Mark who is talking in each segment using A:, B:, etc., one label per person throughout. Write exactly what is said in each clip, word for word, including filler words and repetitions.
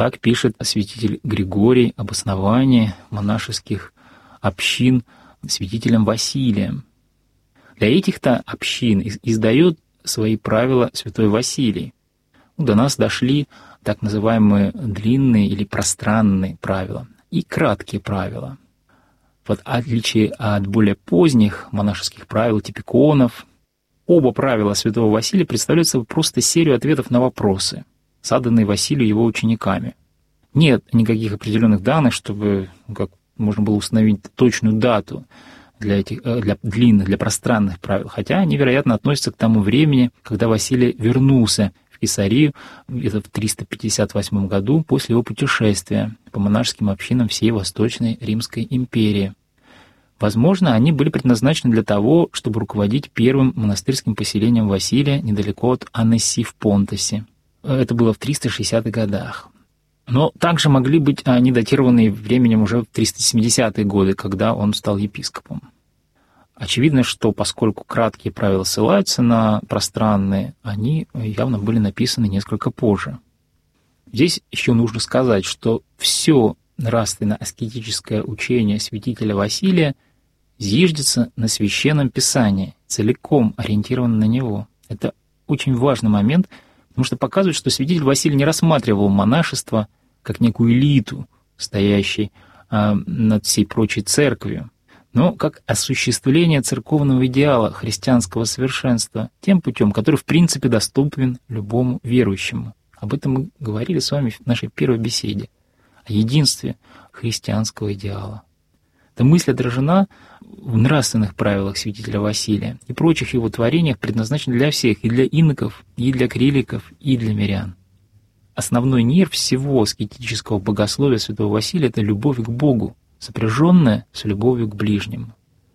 A: Так пишет святитель Григорий об основании монашеских общин святителем Василием. Для этих-то общин издает свои правила святой Василий. До нас дошли так называемые длинные или пространные правила и краткие правила. В отличие от более поздних монашеских правил типиконов, оба правила святого Василия представляют собой просто серию ответов на вопросы, заданные Василию его учениками. Нет никаких определенных данных, чтобы как можно было установить точную дату для этих для длинных, для пространных правил, хотя они, вероятно, относятся к тому времени, когда Василий вернулся в Кесарию, где-то в триста пятьдесят восьмом году после его путешествия по монашеским общинам всей Восточной Римской империи. Возможно, они были предназначены для того, чтобы руководить первым монастырским поселением Василия недалеко от Аннесси в Понтосе. Это было в триста шестидесятых годах. Но также могли быть они датированы временем уже в триста семидесятые годы, когда он стал епископом. Очевидно, что поскольку краткие правила ссылаются на пространные, они явно были написаны несколько позже. Здесь еще нужно сказать, что все нравственно-аскетическое учение святителя Василия зиждется на Священном Писании, целиком ориентировано на него. Это очень важный момент, потому что показывает, что святитель Василий не рассматривал монашество как некую элиту, стоящей э, над всей прочей церковью, но как осуществление церковного идеала христианского совершенства тем путем, который в принципе доступен любому верующему. Об этом мы говорили с вами в нашей первой беседе, о единстве христианского идеала. Эта мысль отражена в нравственных правилах святителя Василия и прочих его творениях, предназначена для всех, и для иноков, и для клириков, и для мирян. Основной нерв всего аскетического богословия святого Василия — это любовь к Богу, сопряженная с любовью к ближнему.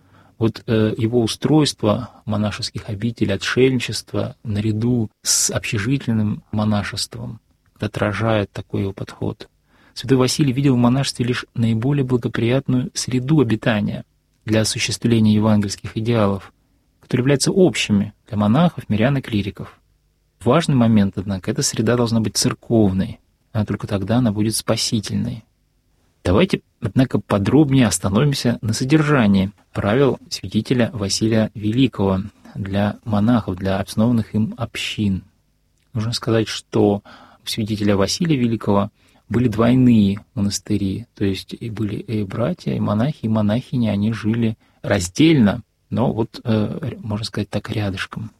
A: Вот э, его устройство монашеских обителей, отшельничества, наряду с общежительным монашеством отражает такой его подход. Святой Василий видел в монашестве лишь наиболее благоприятную среду обитания для осуществления евангельских идеалов, которые являются общими для монахов, мирян и клириков. Важный момент, однако, эта среда должна быть церковной, а только тогда она будет спасительной. Давайте, однако, подробнее остановимся на содержании правил святителя Василия Великого для монахов, для основанных им общин. Нужно сказать, что у святителя Василия Великого были двойные монастыри, то есть и были и братья, и монахи, и монахини, они жили раздельно, но вот, э, можно сказать так, рядышком.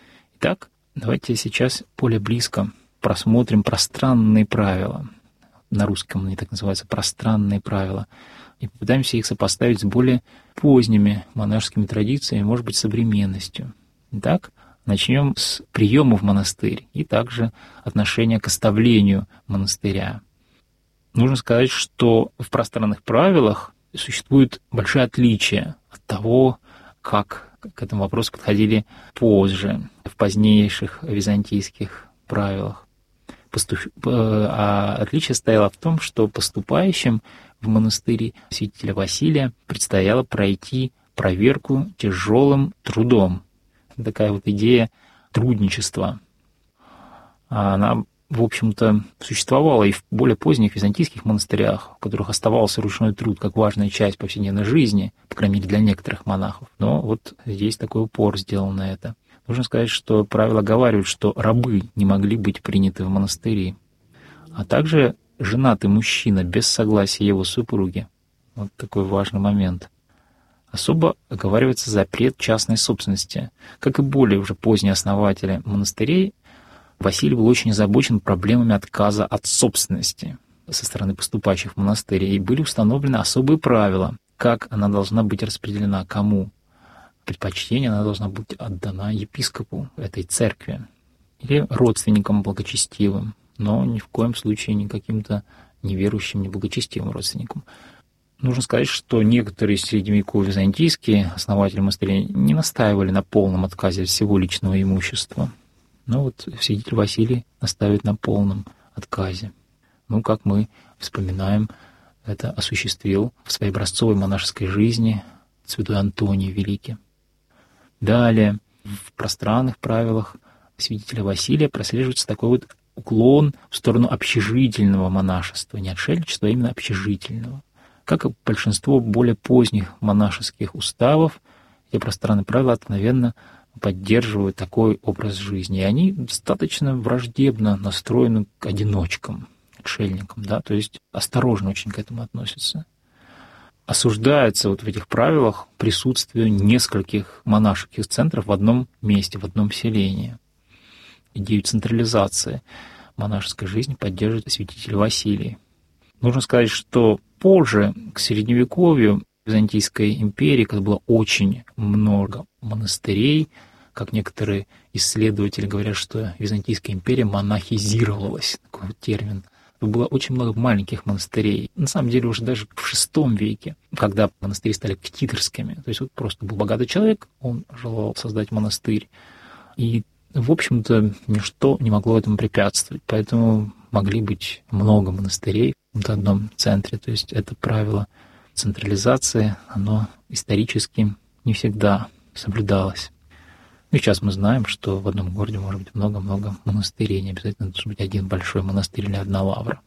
A: Итак, давайте сейчас более близко просмотрим пространные правила. На русском они так называются, пространные правила, и попытаемся их сопоставить с более поздними монашескими традициями, может быть, современностью. Итак, начнем с приема в монастырь и также отношения к оставлению монастыря. Нужно сказать, что в пространных правилах существует большое отличие от того, как к этому вопросу подходили позже, в позднейших византийских правилах. Поступ... А отличие стояло в том, что поступающим в монастыре святителя Василия предстояло пройти проверку тяжелым трудом. Такая вот идея трудничества. Она, в общем-то, существовала и в более поздних византийских монастырях, в которых оставался ручной труд как важная часть повседневной жизни, по крайней мере, для некоторых монахов. Но вот здесь такой упор сделан на это. Нужно сказать, что правила говаривают, что рабы не могли быть приняты в монастыри, а также женатый мужчина без согласия его супруги. Вот такой важный момент. Особо оговаривается запрет частной собственности. Как и более уже поздние основатели монастырей, Василий был очень озабочен проблемами отказа от собственности со стороны поступающих в монастырь, и были установлены особые правила, как она должна быть распределена, кому. Предпочтение она должна быть отдана епископу этой церкви или родственникам благочестивым, но ни в коем случае не каким-то неверующим, неблагочестивым родственникам. Нужно сказать, что некоторые средневековые византийские основатели монастырей не настаивали на полном отказе от всего личного имущества. Но вот святитель Василий настаивает на полном отказе. Ну, как мы вспоминаем, это осуществил в своей образцовой монашеской жизни святой Антоний Великий. Далее, в пространных правилах святителя Василия прослеживается такой вот уклон в сторону общежительного монашества, не отшельничества, а именно общежительного. Как и большинство более поздних монашеских уставов, эти пространные правила откровенно поддерживают такой образ жизни. И они достаточно враждебно настроены к одиночкам, отшельникам, да, то есть осторожно очень к этому относятся. Осуждается вот в этих правилах присутствие нескольких монашеских центров в одном месте, в одном селении. Идею централизации монашеской жизни поддерживает святитель Василий. Нужно сказать, что позже, к Средневековью, в Византийской империи, когда было очень много монастырей, как некоторые исследователи говорят, что Византийская империя монахизировалась, такой вот термин. Было очень много маленьких монастырей. На самом деле уже даже в шестом веке, когда монастыри стали ктиторскими. То есть вот просто был богатый человек, он желал создать монастырь. И, в общем-то, ничто не могло этому препятствовать. Поэтому могли быть много монастырей в одном центре. То есть это правило централизации, оно исторически не всегда соблюдалось. И сейчас мы знаем, что в одном городе может быть много-много монастырей, не обязательно должен быть один большой монастырь или одна лавра.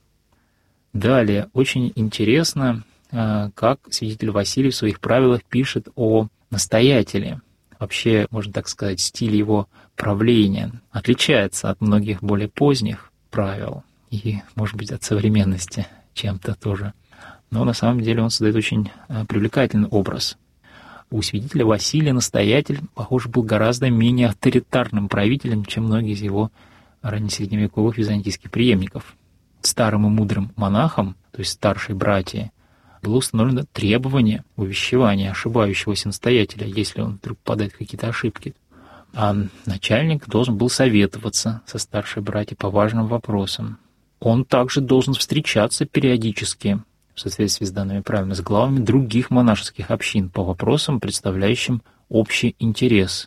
A: Далее, очень интересно, как святитель Василий в своих правилах пишет о настоятеле. Вообще, можно так сказать, стиль его правления отличается от многих более поздних правил и, может быть, от современности чем-то тоже. Но на самом деле он создает очень привлекательный образ. У святителя Василия настоятель, похоже, был гораздо менее авторитарным правителем, чем многие из его раннесредневековых византийских преемников. Старым и мудрым монахам, то есть старшей братьи, было установлено требование увещевания ошибающегося настоятеля, если он вдруг попадает в какие-то ошибки. А начальник должен был советоваться со старшей братьей по важным вопросам. Он также должен встречаться периодически в соответствии с данными правилами, с главами других монашеских общин по вопросам, представляющим общий интерес.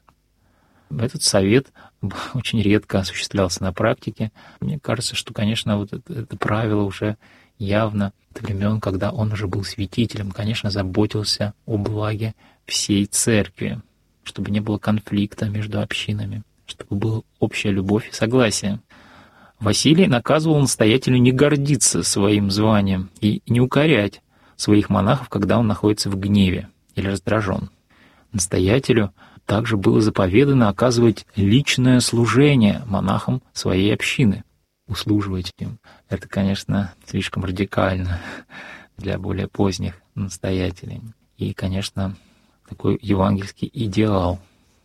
A: Этот совет очень редко осуществлялся на практике. Мне кажется, что, конечно, вот это, это правило уже явно от времен, когда он уже был святителем, конечно, заботился о благе всей церкви, чтобы не было конфликта между общинами, чтобы была общая любовь и согласие. Василий наказывал настоятелю не гордиться своим званием и не укорять своих монахов, когда он находится в гневе или раздражен. Настоятелю также было заповедано оказывать личное служение монахам своей общины, услуживать им. Это, конечно, слишком радикально для более поздних настоятелей. И, конечно, такой евангельский идеал.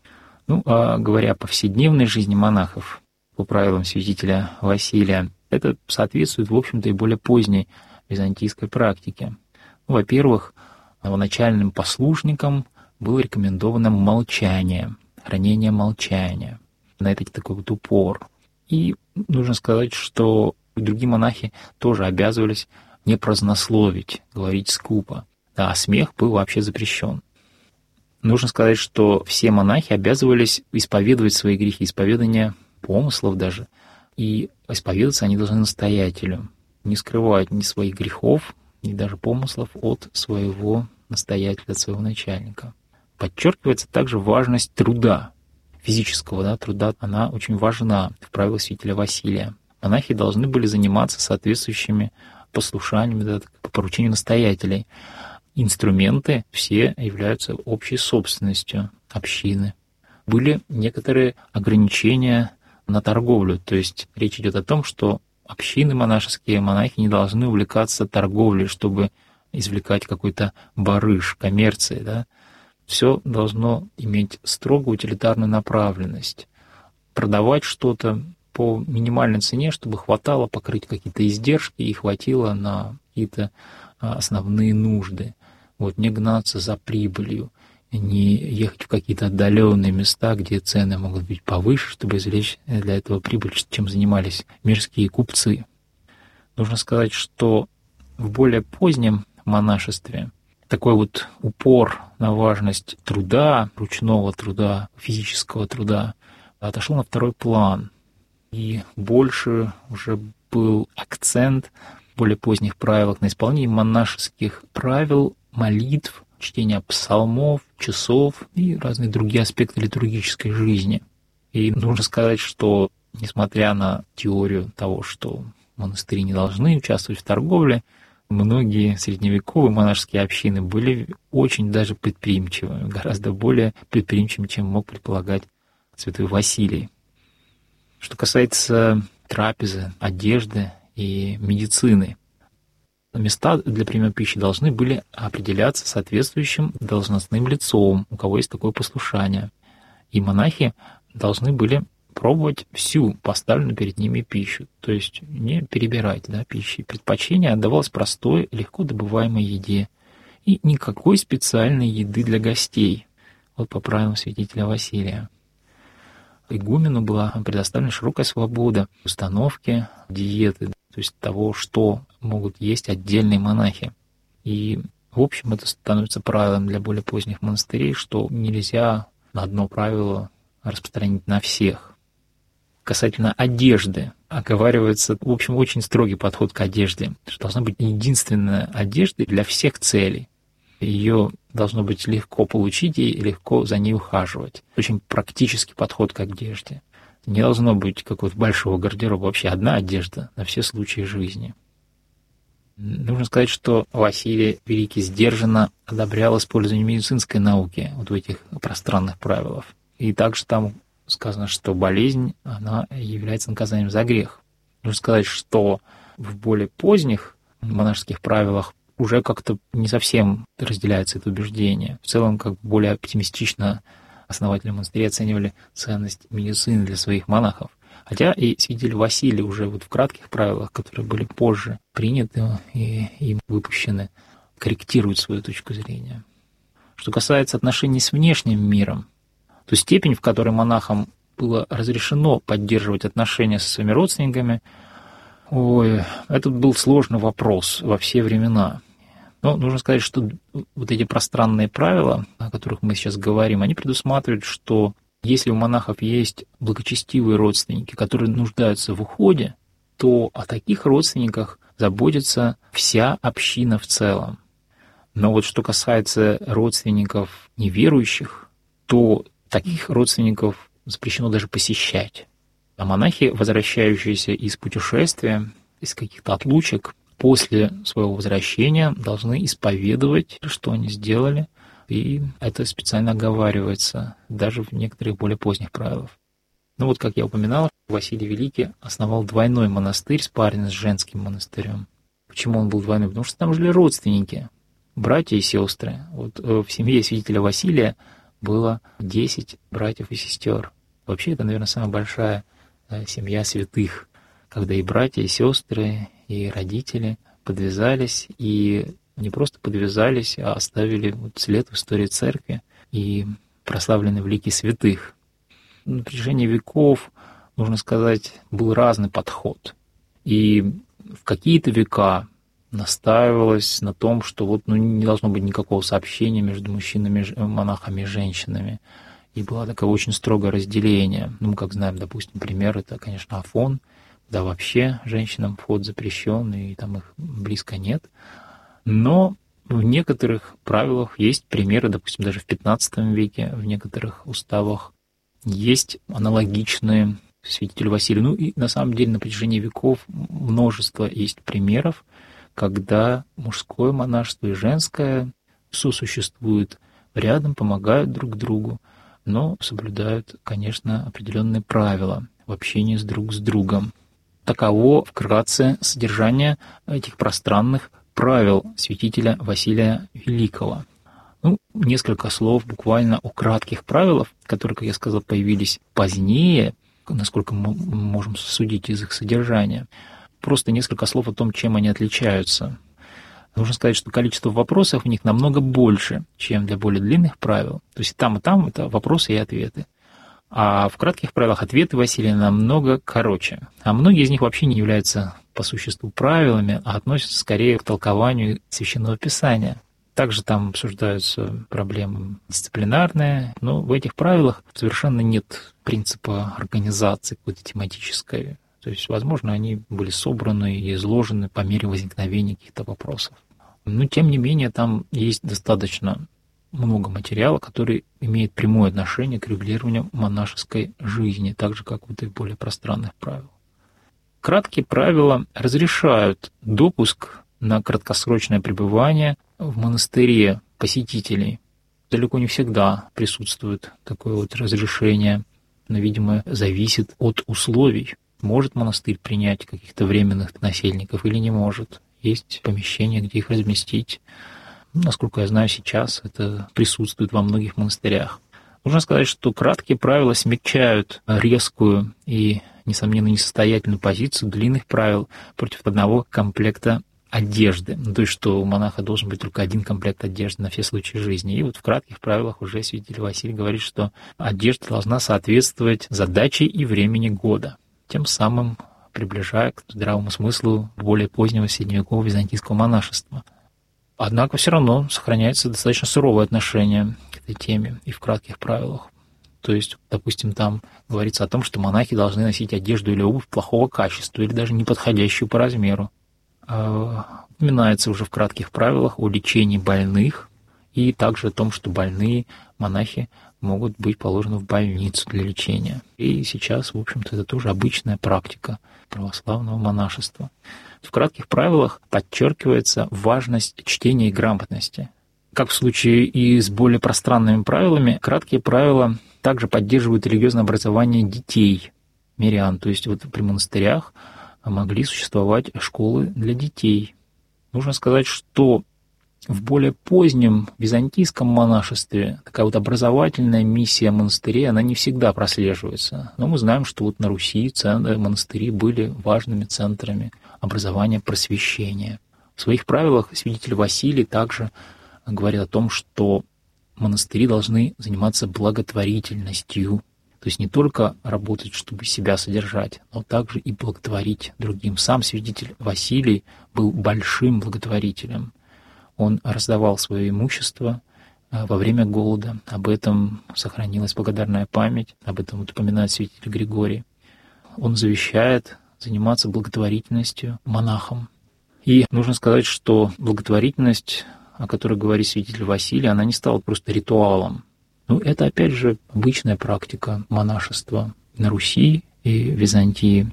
A: Ну, а говоря о повседневной жизни монахов, по правилам святителя Василия, это соответствует, в общем-то, и более поздней византийской практике. Ну, во-первых, новоначальным послушникам было рекомендовано молчание, хранение молчания. На это такой вот упор. И нужно сказать, что другие монахи тоже обязывались не празднословить, говорить скупо. А смех был вообще запрещен. Нужно сказать, что все монахи обязывались исповедовать свои грехи, исповедание помыслов даже, и исповедоваться они должны настоятелю, не скрывать ни своих грехов, ни даже помыслов от своего настоятеля, от своего начальника. Подчеркивается также важность труда, физического да, труда, она очень важна в правилах святителя Василия. Монахи должны были заниматься соответствующими послушаниями да, по поручению настоятелей. Инструменты все являются общей собственностью общины. Были некоторые ограничения на торговлю, то есть речь идет о том, что общины монашеские, монахи не должны увлекаться торговлей, чтобы извлекать какой-то барыш, коммерции. Да? Все должно иметь строго утилитарную направленность. Продавать что-то по минимальной цене, чтобы хватало покрыть какие-то издержки и хватило на какие-то основные нужды. Вот, не гнаться за прибылью, не ехать в какие-то отдаленные места, где цены могут быть повыше, чтобы извлечь для этого прибыль, чем занимались мирские купцы. Нужно сказать, что в более позднем монашестве такой вот упор на важность труда, ручного труда, физического труда отошел на второй план. И больше уже был акцент в более поздних правилах на исполнение монашеских правил, молитв, чтения псалмов, часов и разные другие аспекты литургической жизни. И нужно сказать, что несмотря на теорию того, что монастыри не должны участвовать в торговле, многие средневековые монашеские общины были очень даже предприимчивыми, гораздо более предприимчивыми, чем мог предполагать святой Василий. Что касается трапезы, одежды и медицины, места для приема пищи должны были определяться соответствующим должностным лицом, у кого есть такое послушание. И монахи должны были пробовать всю поставленную перед ними пищу, то есть не перебирать, да, пищи. Предпочтение отдавалось простой, легко добываемой еде и никакой специальной еды для гостей, вот по правилам святителя Василия. Игумену была предоставлена широкая свобода установки диеты, то есть того, что могут есть отдельные монахи. И, в общем, это становится правилом для более поздних монастырей, что нельзя одно правило распространить на всех. Касательно одежды, оговаривается, в общем, очень строгий подход к одежде, что должна быть единственная одежда для всех целей. Ее должно быть легко получить и легко за ней ухаживать. Очень практический подход к одежде. Не должно быть какого-то большого гардероба, вообще одна одежда на все случаи жизни. Нужно сказать, что Василий Великий сдержанно одобрял использование медицинской науки вот в этих пространных правилах. И также там сказано, что болезнь, она является наказанием за грех. Нужно сказать, что в более поздних монашеских правилах уже как-то не совсем разделяется это убеждение. В целом, как более оптимистично основатели монастыря оценивали ценность медицины для своих монахов. Хотя и святитель Василий уже вот в кратких правилах, которые были позже приняты и им выпущены, корректирует свою точку зрения. Что касается отношений с внешним миром, то степень, в которой монахам было разрешено поддерживать отношения со своими родственниками, ой, это был сложный вопрос во все времена. Но нужно сказать, что вот эти пространные правила, о которых мы сейчас говорим, они предусматривают, что если у монахов есть благочестивые родственники, которые нуждаются в уходе, то о таких родственниках заботится вся община в целом. Но вот что касается родственников неверующих, то таких родственников запрещено даже посещать. А монахи, возвращающиеся из путешествия, из каких-то отлучек, после своего возвращения должны исповедовать, что они сделали, и это специально оговаривается даже в некоторых более поздних правилах. Ну вот, как я упоминал, Василий Великий основал двойной монастырь, спаренный с женским монастырем. Почему он был двойной? Потому что там жили родственники, братья и сестры. Вот в семье святителя Василия было десять братьев и сестер. Вообще, это, наверное, самая большая семья святых, когда и братья, и сестры, и родители подвязались, и не просто подвязались, а оставили вот след в истории церкви и прославлены в лике святых. На протяжении веков, нужно сказать, был разный подход. И в какие-то века настаивалось на том, что вот, ну, не должно быть никакого сообщения между мужчинами, монахами и женщинами. И было такое очень строгое разделение. Ну, мы как знаем, допустим, пример, это, конечно, Афон, да вообще женщинам вход запрещен, и там их близко нет. Но в некоторых правилах есть примеры, допустим, даже в пятнадцатом веке, в некоторых уставах есть аналогичные святителю Василию. Ну и на самом деле на протяжении веков множество есть примеров, когда мужское монашество и женское сосуществуют рядом, помогают друг другу, но соблюдают, конечно, определенные правила в общении с друг с другом. Таково вкратце содержание этих пространных правил святителя Василия Великого. Ну, несколько слов буквально о кратких правилах, которые, как я сказал, появились позднее, насколько мы можем судить из их содержания. Просто несколько слов о том, чем они отличаются. Нужно сказать, что количество вопросов в них намного больше, чем для более длинных правил. То есть там и там это вопросы и ответы. А в кратких правилах ответы Василия намного короче. А многие из них вообще не являются по существу правилами, а относятся скорее к толкованию Священного Писания. Также там обсуждаются проблемы дисциплинарные, но в этих правилах совершенно нет принципа организации какой-то тематической. То есть, возможно, они были собраны и изложены по мере возникновения каких-то вопросов. Но, тем не менее, там есть достаточно много материала, который имеет прямое отношение к регулированию монашеской жизни, так же, как вот и более пространных правил. Краткие правила разрешают допуск на краткосрочное пребывание в монастыре посетителей. Далеко не всегда присутствует такое вот разрешение, но, видимо, зависит от условий. Может монастырь принять каких-то временных насельников или не может. Есть помещения, где их разместить. Насколько я знаю, сейчас это присутствует во многих монастырях. Нужно сказать, что краткие правила смягчают резкую и, несомненно, несостоятельную позицию длинных правил против одного комплекта одежды. Ну, то есть, что у монаха должен быть только один комплект одежды на все случаи жизни. И вот в кратких правилах уже святитель Василий говорит, что одежда должна соответствовать задаче и времени года, тем самым приближая к здравому смыслу более позднего средневекового византийского монашества. Однако все равно сохраняется достаточно суровое отношение к этой теме и в кратких правилах. То есть, допустим, там говорится о том, что монахи должны носить одежду или обувь плохого качества или даже не подходящую по размеру. Упоминается уже в кратких правилах о лечении больных и также о том, что больные монахи могут быть положены в больницу для лечения. И сейчас, в общем-то, это тоже обычная практика православного монашества. В кратких правилах подчеркивается важность чтения и грамотности. Как в случае и с более пространными правилами, краткие правила также поддерживают религиозное образование детей, мирян. То есть вот при монастырях могли существовать школы для детей. Нужно сказать, что в более позднем византийском монашестве такая вот образовательная миссия монастырей, она не всегда прослеживается. Но мы знаем, что вот на Руси центры, монастыри были важными центрами образования, просвещения. В своих правилах святитель Василий также говорит о том, что монастыри должны заниматься благотворительностью. То есть не только работать, чтобы себя содержать, но также и благотворить другим. Сам святитель Василий был большим благотворителем. Он раздавал свое имущество во время голода. Об этом сохранилась благодарная память, об этом вот упоминает святитель Григорий. Он завещает заниматься благотворительностью монахам. И нужно сказать, что благотворительность, о которой говорит святитель Василий, она не стала просто ритуалом. Ну, это, опять же, обычная практика монашества на Руси и Византии.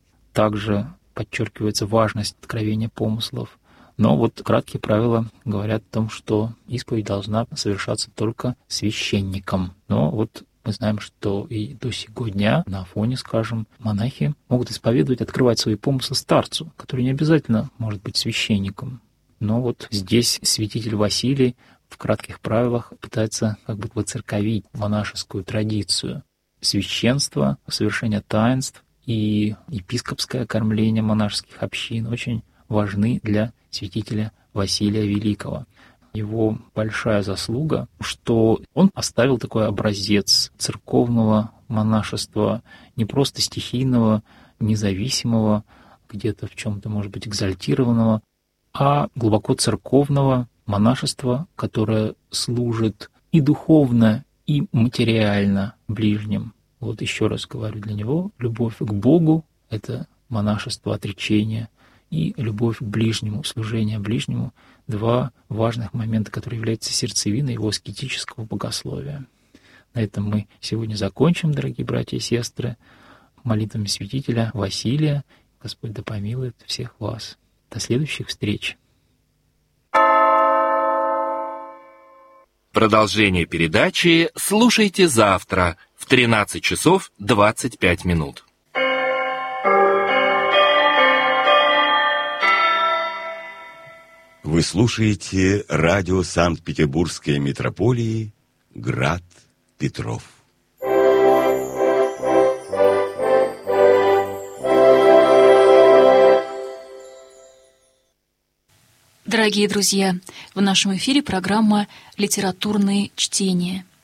A: Также подчеркивается важность откровения помыслов. Но вот краткие правила говорят о том, что исповедь должна совершаться только священником. Но вот мы знаем, что и до сего дня на Афоне, скажем, монахи могут исповедовать, открывать свои помыслы старцу, который не обязательно может быть священником. Но вот здесь святитель Василий в кратких правилах пытается как бы воцерковить монашескую традицию. Священство, совершение таинств и епископское кормление монашеских общин очень важны для святителя Василия Великого. Его большая заслуга, что он оставил такой образец церковного монашества, не просто стихийного, независимого, где-то в чем-то, может быть, экзальтированного, а глубоко церковного монашества, которое служит и духовно, и материально ближним. Вот еще раз говорю, для него любовь к Богу — это монашество отречения, и любовь к ближнему, служение ближнему — два важных момента, которые являются сердцевиной его аскетического богословия. На этом мы сегодня закончим, дорогие братья и сестры, молитвами святителя Василия. Господь да помилует всех вас. До следующих встреч.
B: Продолжение передачи слушайте завтра в тринадцать часов двадцать пять минут.
C: Вы слушаете радио Санкт-Петербургской митрополии «Град Петров».
D: Дорогие друзья, в нашем эфире программа «Литературные чтения».